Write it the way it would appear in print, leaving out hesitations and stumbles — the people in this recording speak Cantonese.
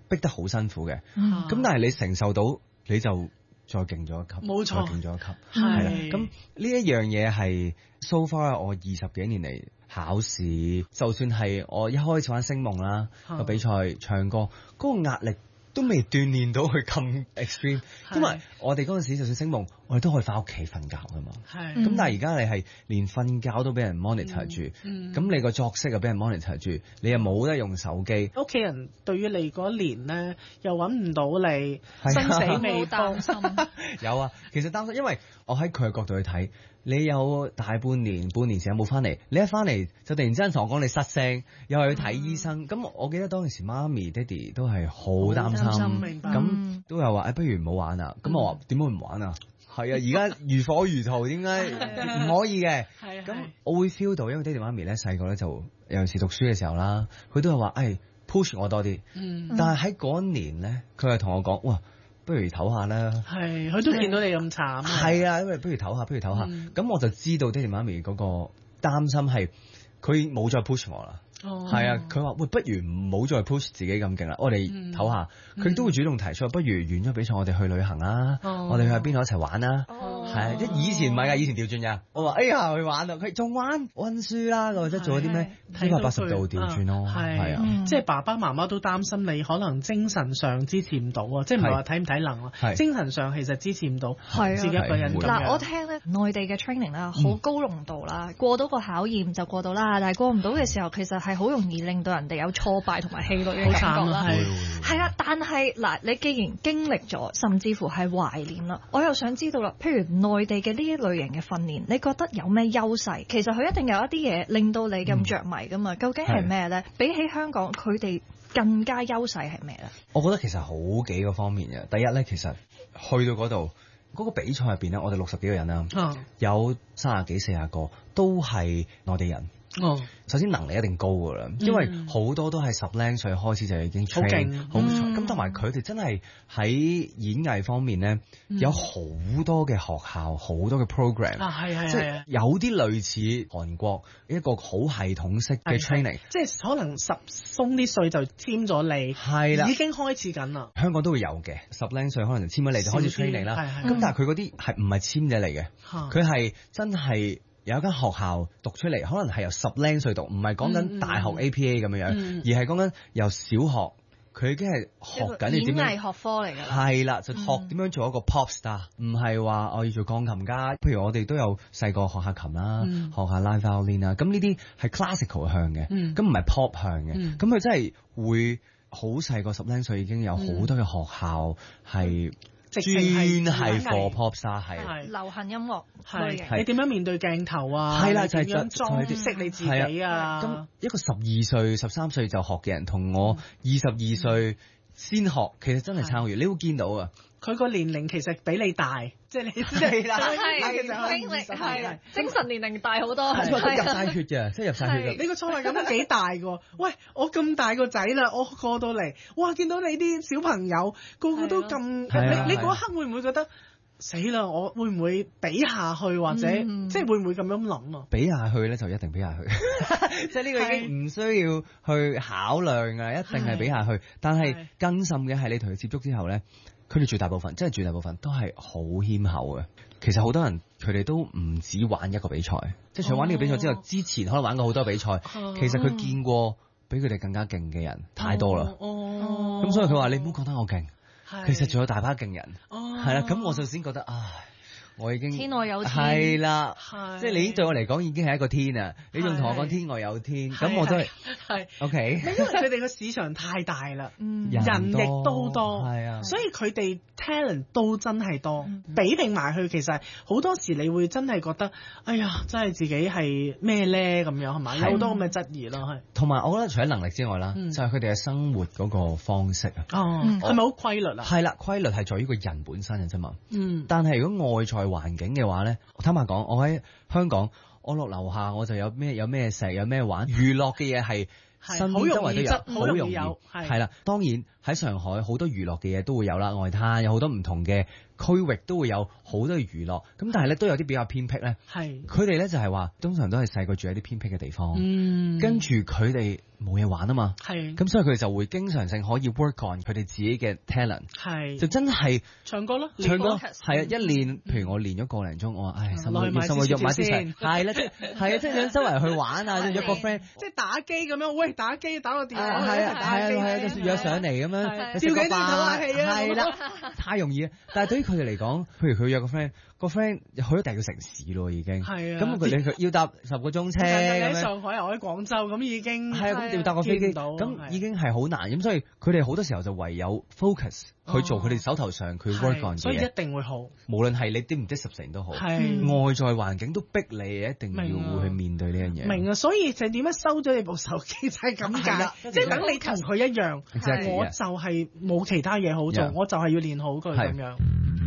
逼得好辛苦嘅。咁但係你承受到，你就再勁咗一級， 冇錯， 再勁咗一級，係啦。咁呢一樣嘢係 so far 我20幾年嚟考試，就算係我一開始玩星夢啦個比賽唱歌，嗰個壓力都未鍛鍊到佢咁 extreme， 因為我哋嗰陣時就算星夢，我哋都可以翻屋企瞓覺噶嘛。咁但係而家你係連瞓覺都俾人 monitor 住，咁你個作息又俾人 monitor 住，你又冇得用手機。 屋企人對於你嗰年咧又揾唔到你，生死未報。 有啊，其實擔心，因為我喺佢嘅角度去睇，你有大半年時間冇翻嚟，你一翻嚟就突然之間同我講你失聲，又係去睇醫生。咁我記得當時媽咪爹哋都係好擔心，咁都有話不如唔好玩啦。咁我話點會唔玩啊？係啊，而家如火如荼，點解唔可以嘅？咁我會 feel 到，因為爹哋媽咪咧細個咧就尤其是讀書嘅時候啦，佢都係話push 我多啲。但係喺嗰一年咧，佢係同我講哇，不如唞下啦。係， 佢都見到你咁慘。 係啊，因為不如唞下。咁我就知道爹哋媽咪嗰個擔心係佢冇再 push 我啦。係啊，佢話喂，不如唔好再 push 自己咁勁啦，我哋唞下。佢都會主動提出，不如完咗比賽，我哋去旅行啊，我哋去邊度一齊玩啊。係啊，以前唔係㗎，以前調轉㗎。我話去玩啊，佢仲玩溫書啦，或者做咗啲咩180度調轉咯。係啊， 即係爸爸媽媽都擔心你可能精神上支持唔到啊，即係唔係話體唔體能啊，精神上其實支持唔到自己一個人。 嗱，我聽咧內地嘅 training 啦，好高濃度啦，過到個考驗就過到啦，但係過唔到嘅時候，其實係好容易令到人哋有挫敗同埋氣餒嘅感覺啦。係啊，但係嗱，你既然經歷咗，甚至乎係懷念啦，我又想知道啦，譬如內地嘅呢一類型嘅訓練，你覺得有咩優勢？其實佢一定有一啲嘢令到你咁着迷噶嘛？究竟係咩咧？比起香港，佢哋更加優勢係咩咧？ 我覺得其實好幾個方面嘅。第一咧，其實去到嗰度嗰個比賽入邊咧，我哋60幾個人啦，有30幾40個都係內地人。首先能力一定高噶啦，因為好多都係10零歲開始就已經 train 好勁，咁同埋佢哋真係喺演藝方面咧，有好多嘅學校，好多嘅 program，即係有啲類似韓國一個好系統式嘅 training， 即係可能10鬆啲歲就簽咗你，係啦，已經開始緊啦。 香港都會有嘅，10零歲可能就簽咗你就開始 training 啦，咁但係佢嗰啲係唔係簽咗嚟嘅，佢係真係。有一間學校讀出嚟，可能係由10零歲讀，唔係講緊大學 APA 咁樣，而係講緊由小學，佢已經係學緊你點樣演藝學科嚟㗎。 係啦，就學點樣做一個 pop star，唔係話我要做鋼琴家。譬如我哋都有細個學下琴啦，學下 live violin 啦，咁呢啲係 classical 向嘅，咁唔係 pop 向嘅。咁佢真係會好細個10零歲已經有好多嘅學校係。專係 for pop star 係流行音樂， 你點樣面對鏡頭啊？ 係啦，就係點樣裝飾你自己啊？ 咁一個12歲、13歲就學嘅人，同我22歲先學，其實真係差好遠。你會見到啊，佢個年齡其實比你大，即係你係啦， 係精神年齡大好多， 入晒血嘅，即係入晒血嘅。 你個錯覺感都幾大㗎？喂，我咁大個仔啦，我過到嚟，哇！見到你啲小朋友個個都咁，你嗰一刻會唔會覺得死啦？我會唔會比下去，或者即係會唔會咁樣諗啊？ 比下去咧就一定比下去，即係呢個已經唔需要去考量㗎，一定係比下去。但係更甚嘅係你同佢接觸之後咧。佢哋絕大部分都係好謙厚嘅。其實好多人佢哋都唔止玩一個比賽，即係除咗玩呢個比賽之後，之前可能玩過好多比賽。其實佢見過比佢哋更加勁嘅人太多啦。咁所以佢話：你唔好覺得我勁，其實仲有大把勁人。係啦，咁我就先覺得唉。我已經天外有天， 係啦，即係你對我嚟講已經係一個天啊！你仲同我講天外有天，咁我都係 OK。 因為佢哋個市場太大啦，人亦都多，係啊，所以佢哋 talent 都真係多，比拼埋去，其實好多時你會真係覺得，哎呀，真係自己係咩咧咁樣係咪？有好多咁嘅質疑咯，係。 同埋我覺得除咗能力之外啦，就係佢哋嘅生活嗰個方式啊。 係咪好規律啊？ 係啦，規律係在於個人本身嘅啫嘛。但係如果外在環境嘅話咧，坦白講，我喺香港，我落樓下我就有咩食，有咩玩，娛樂嘅嘢係身邊周圍都有，好容易係啦。當然喺上海好多娛樂嘅嘢都會有啦，外灘有好多唔同嘅區域都會有好多嘅娛樂，咁但係咧都有啲比較偏僻咧。 係佢哋咧就係話，通常都係細個住喺啲偏僻嘅地方，跟住佢哋冇嘢玩啊嘛，咁所以佢哋就會經常性可以 work on 佢哋自己嘅 talent，就真係唱歌咯， 唱歌係啊，一練，譬如我練咗個零鐘，我話唉，心會喐埋啲齊，係啦，係啊，即係想周圍去玩啊，約個 friend， 即係打機咁樣，喂打機打個電話， 係啊，約上嚟咁樣， 照幾多唞下氣啊， 係啦，太容易啊！但係對於佢哋嚟講，譬如佢約個 friend 去咗第二個城市咯，已經，咁佢要搭10個鐘車， 喺上海又喺廣州，咁已經係啊，咁要搭個飛機，咁已經係好難，咁所以佢哋好多時候就唯有 focus 去做佢哋手頭上佢 work on 嘅嘢， 所以一定會好， 無論係你啲唔啲discipline都好，外在環境都逼你一定要會去面對呢樣嘢。 明啊，所以就點樣收咗你部手機就係咁解，即係等你同佢一樣，我就係冇其他嘢好做，我就係要練好佢咁樣。